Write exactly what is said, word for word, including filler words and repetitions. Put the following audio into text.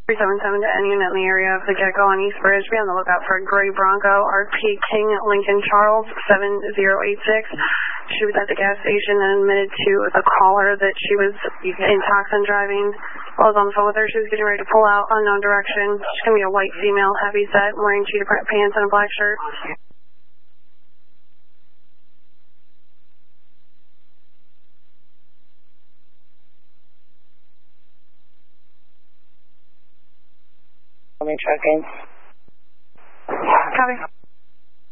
three seven seven to any unit in the area of the Gecko on East Bridge. Be on the lookout for a gray Bronco, R P King Lincoln Charles, seven zero eight six. She was at the gas station and admitted to the caller that she was intoxicant driving. While I was on the phone with her, she was getting ready to pull out unknown direction. She's going to be a white female, heavy set, wearing cheetah print pants and a black shirt. Checking. Copy.